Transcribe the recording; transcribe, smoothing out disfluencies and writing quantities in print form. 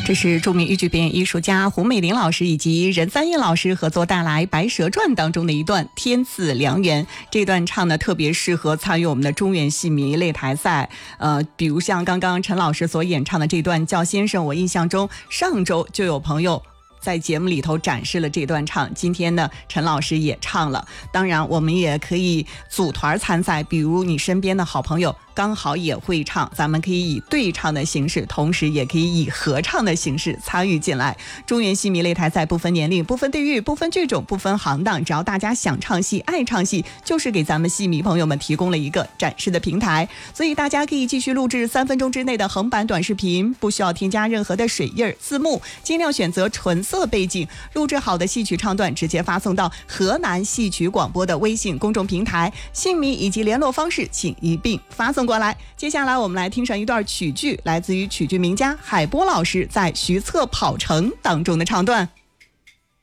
这是著名豫剧表演艺术家胡美玲老师以及任三燕老师合作带来《白蛇传》当中的一段《天赐良缘》。这段唱呢特别适合参与我们的中原戏迷擂台赛。比如像刚刚陈老师所演唱的这段《叫先生》，我印象中上周就有朋友在节目里头展示了这段唱，今天呢陈老师也唱了。当然我们也可以组团参赛，比如你身边的好朋友刚好也会唱，咱们可以以对唱的形式，同时也可以以合唱的形式参与进来。中原戏迷擂台赛不分年龄、不分地域、不分剧种、不分行当，只要大家想唱戏、爱唱戏，就是给咱们戏迷朋友们提供了一个展示的平台。所以大家可以继续录制3分钟之内的横版短视频，不需要添加任何的水印、字幕，尽量选择纯色背景，录制好的戏曲唱段直接发送到河南戏曲广播的微信公众平台，姓名以及联络方式请一并发送过来。接下来我们来听上一段曲剧，来自于曲剧名家海波老师在《徐策跑城》当中的唱段。